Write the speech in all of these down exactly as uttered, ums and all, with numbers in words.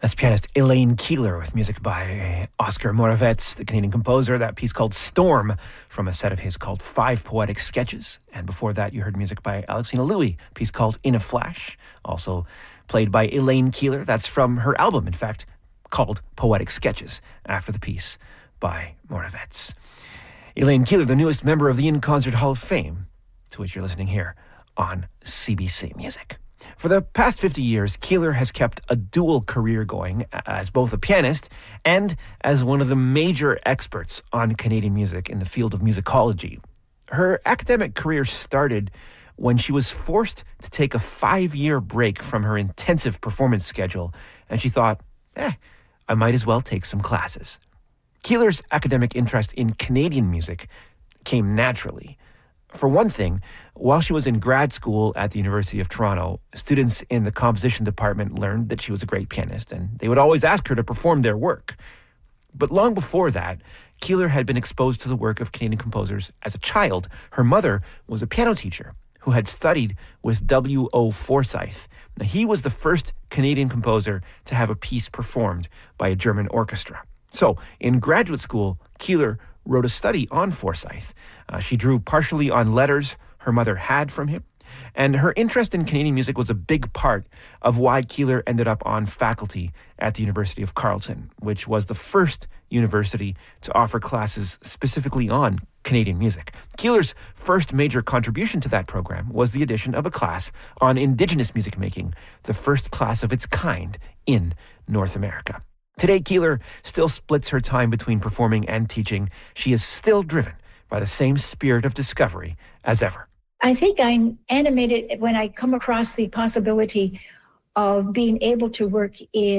That's pianist Elaine Keeler with music by Oscar Moravec, the Canadian composer. That piece called Storm from a set of his called Five Poetic Sketches. And before that, you heard music by Alexina Louis, a piece called In a Flash, also played by Elaine Keeler. That's from her album, in fact, called Poetic Sketches, after the piece by Moravec. Elaine Keeler, the newest member of the In Concert Hall of Fame, to which you're listening here on C B C Music. For the past fifty years, Keeler has kept a dual career going as both a pianist and as one of the major experts on Canadian music in the field of musicology. Her academic career started when she was forced to take a five-year break from her intensive performance schedule, and she thought, eh, I might as well take some classes. Keeler's academic interest in Canadian music came naturally. For one thing, while she was in grad school at the University of Toronto, students in the composition department learned that she was a great pianist, and they would always ask her to perform their work. But long before that, Keeler had been exposed to the work of Canadian composers as a child. Her mother was a piano teacher who had studied with W O Forsyth. Now, he was the first Canadian composer to have a piece performed by a German orchestra. So, in graduate school, Keeler wrote a study on Forsyth. Uh, she drew partially on letters her mother had from him, and her interest in Canadian music was a big part of why Keeler ended up on faculty at the University of Carleton, which was the first university to offer classes specifically on Canadian music. Keeler's first major contribution to that program was the addition of a class on Indigenous music making, the first class of its kind in North America. Today, Keeler still splits her time between performing and teaching. She is still driven by the same spirit of discovery as ever. I think I'm animated when I come across the possibility of being able to work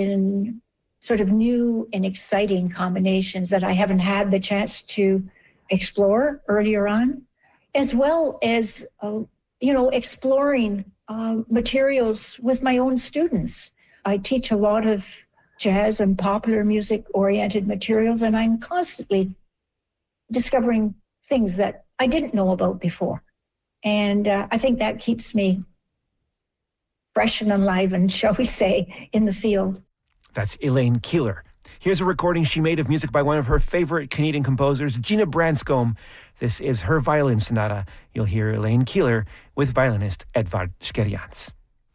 in sort of new and exciting combinations that I haven't had the chance to explore earlier on, as well as, uh, you know, exploring uh, materials with my own students. I teach a lot of jazz and popular music-oriented materials, and I'm constantly discovering things that I didn't know about before. And uh, I think that keeps me fresh and enlivened, shall we say, in the field. That's Elaine Keeler. Here's a recording she made of music by one of her favorite Canadian composers, Gina Branscombe. This is her violin sonata. You'll hear Elaine Keeler with violinist Edvard Skerians.